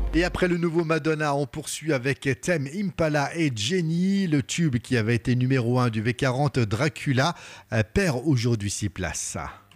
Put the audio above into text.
Et après le nouveau Madonna, on poursuit avec Tame Impala et Jenny. Le tube qui avait été numéro 1 du V40 Dracula perd aujourd'hui 6 places.